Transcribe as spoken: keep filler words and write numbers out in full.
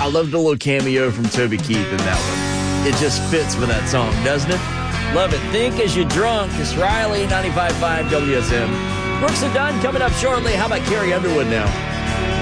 I love the little cameo from Toby Keith in that one. It just fits with that song, doesn't it? Love it. Think as you're drunk. It's Riley, ninety-five point five W S M. Brooks and Dunn coming up shortly. How about Carrie Underwood now?